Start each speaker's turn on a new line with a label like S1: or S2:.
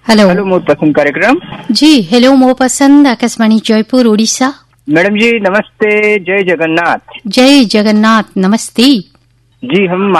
S1: Hello
S2: hello मोर पसंद कार्यक्रम।
S1: जी hello मो पसंद आकाशवाणी जयपुर ओडिशा।
S2: मैडम जी नमस्ते, जय जगन्नाथ।
S1: जय जगन्नाथ, नमस्ते
S2: जी। हम